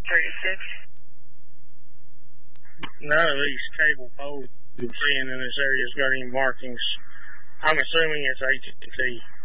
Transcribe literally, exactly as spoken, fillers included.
thirty-six. None of these cable poles I'm seeing in this area has got any markings. I'm assuming it's A T and T.